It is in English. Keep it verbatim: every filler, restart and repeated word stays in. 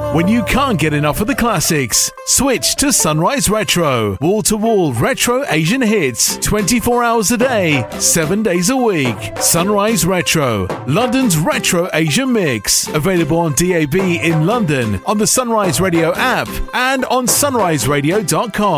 When you can't get enough of the classics, switch to Sunrise Retro. Wall-to-wall retro Asian hits, twenty-four hours a day, seven days a week. Sunrise Retro, London's retro Asian mix. Available on D A B in London, on the Sunrise Radio app, and on sunrise radio dot com.